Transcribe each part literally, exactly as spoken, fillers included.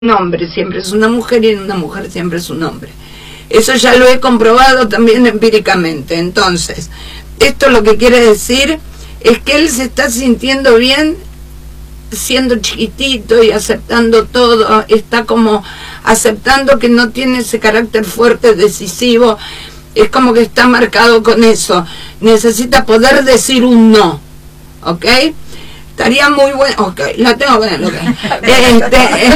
un hombre siempre es una mujer y una mujer siempre es un hombre. Eso ya lo he comprobado también empíricamente. Entonces, esto lo que quiere decir es que él se está sintiendo bien siendo chiquitito y aceptando todo, está como aceptando que no tiene ese carácter fuerte, decisivo, es como que está marcado con eso, necesita poder decir un no, ¿ok? Estaría muy bueno, ok, la tengo bueno, ok. Este,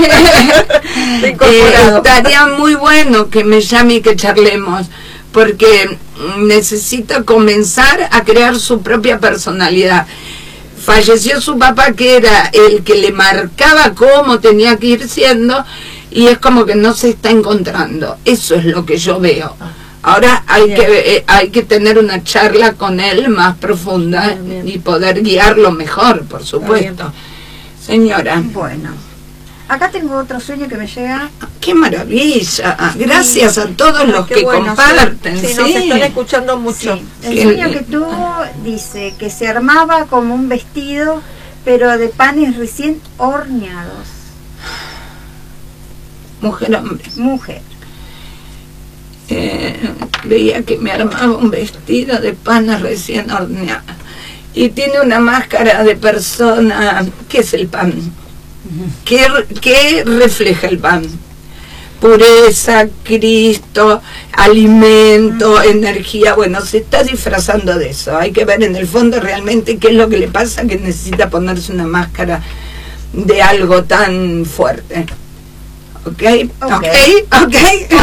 eh, estaría muy bueno que me llame y que charlemos, porque necesita comenzar a crear su propia personalidad. Falleció su papá, que era el que le marcaba cómo tenía que ir siendo, y es como que no se está encontrando. Eso es lo que yo veo. Ahora hay bien. que eh, hay que tener una charla con él más profunda bien, bien. y poder guiarlo mejor, por supuesto. Señora. Bueno, acá tengo otro sueño que me llega. ¡Qué maravilla! Gracias sí. a todos Ay, los que bueno, comparten. Sí, sí, nos están escuchando mucho. Sí. El sueño que tuvo dice que se armaba como un vestido, pero de panes recién horneados. Mujer, hombre. Mujer. Eh, veía que me armaba un vestido de panes recién horneados. Y tiene una máscara de persona. ¿Qué es el pan? ¿Qué, qué refleja el pan? Pureza, Cristo, alimento, energía. Bueno, se está disfrazando de eso. Hay que ver en el fondo realmente qué es lo que le pasa, que necesita ponerse una máscara de algo tan fuerte. ¿Ok? ¿Ok? ¿Ok?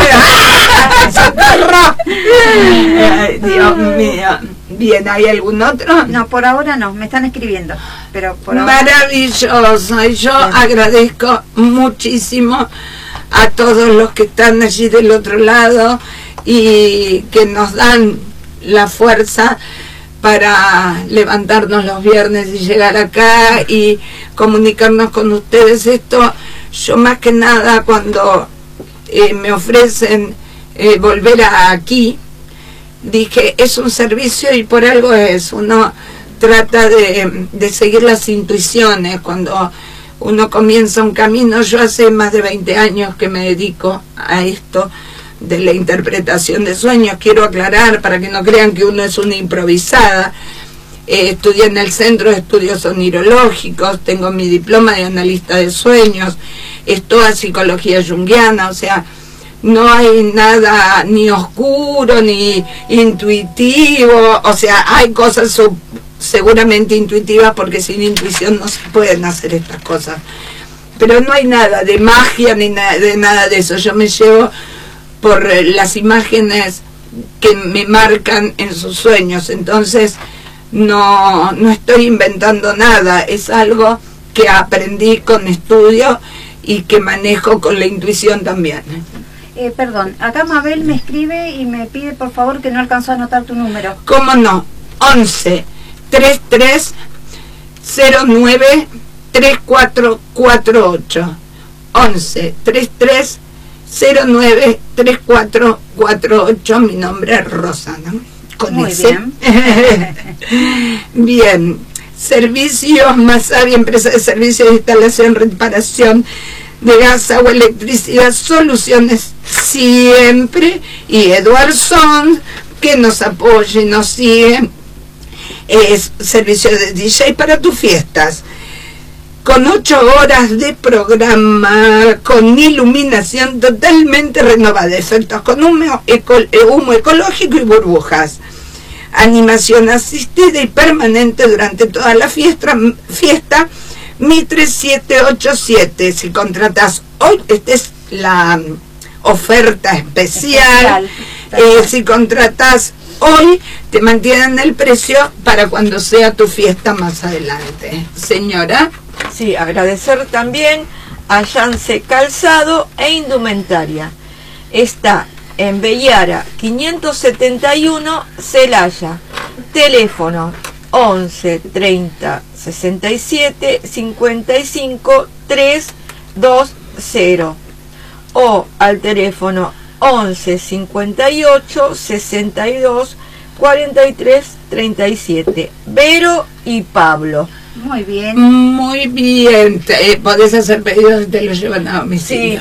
¡Socorro! Ay, Dios mío. Bien, ¿hay algún otro? No, por ahora no, me están escribiendo. Pero por ahora... Maravilloso. Y yo sí. agradezco muchísimo a todos los que están allí del otro lado y que nos dan la fuerza para levantarnos los viernes y llegar acá y comunicarnos con ustedes. Esto, yo más que nada cuando eh, me ofrecen eh, volver a aquí, dije, es un servicio y por algo es. Uno trata de, de seguir las intuiciones cuando uno comienza un camino. Yo hace más de veinte años que me dedico a esto de la interpretación de sueños. Quiero aclarar para que no crean que uno es una improvisada. Eh, estudié en el Centro de Estudios Onirológicos, tengo mi diploma de analista de sueños, es toda psicología junguiana, o sea, no hay nada ni oscuro ni intuitivo, o sea, hay cosas sub, seguramente intuitivas, porque sin intuición no se pueden hacer estas cosas, pero no hay nada de magia ni na de nada de eso. Yo me llevo por las imágenes que me marcan en sus sueños, entonces no, no estoy inventando nada, es algo que aprendí con estudio y que manejo con la intuición también. Eh, perdón, acá Mabel me escribe y me pide por favor que no alcanzó a anotar tu número. ¿Cómo no? once, treinta y tres, cero nueve, treinta y cuatro cuarenta y ocho. once, treinta y tres, cero nueve, treinta y cuatro cuarenta y ocho. Mi nombre es Rosana. Con Muy ese. bien. Bien. Servicios Masabi, empresa de servicios de instalación, reparación de gas, agua, electricidad, soluciones siempre. Y Eduardson, que nos apoya y nos sigue. Es servicio de D J para tus fiestas, con ocho horas de programa, con iluminación totalmente renovada, efectos con humo, eco, humo ecológico y burbujas, animación asistida y permanente durante toda la fiesta, fiesta Mitre siete ocho siete. Si contratas hoy, esta es la oferta especial, especial. Eh, si contratas hoy, te mantienen el precio para cuando sea tu fiesta más adelante. Señora. Sí, agradecer también a Yance Calzado e Indumentaria. Está en Bellara quinientos setenta y uno, Celaya. Teléfono once, treinta, sesenta y siete, cincuenta y cinco, trescientos veinte. O al teléfono once, cincuenta y ocho, sesenta y dos, cuarenta y tres, treinta y siete. Vero y Pablo. Muy bien. Muy bien. Te- eh, podés hacer pedidos y te lo llevan a domicilio. Sí,